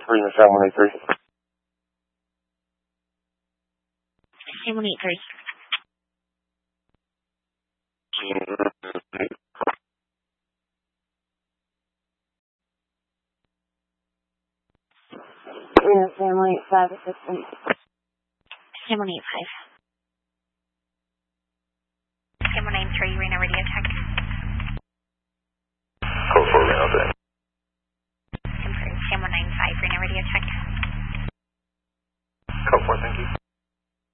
Reno 7183. 7183. Reno 7185 assistant. 7185. 7183 Reno Radio Tech.